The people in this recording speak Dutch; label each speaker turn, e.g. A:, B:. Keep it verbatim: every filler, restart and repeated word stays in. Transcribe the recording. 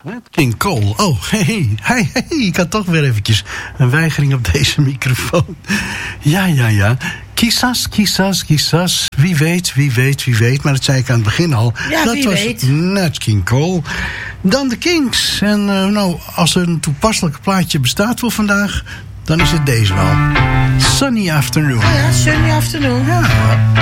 A: King Cole. Oh, hey, hey, hey, ik had toch weer eventjes een weigering op deze microfoon. Ja, ja, ja. Quizás, quizás, quizás. Wie weet, wie weet, wie weet. Maar dat zei ik aan het begin al.
B: Ja,
A: dat
B: wie
A: was
B: weet.
A: Nat King Cole. Dan de Kings. En uh, nou, als er een toepasselijk plaatje bestaat voor vandaag, dan is het deze wel. Sunny Afternoon.
B: Oh ja, Sunny Afternoon.
A: Ja.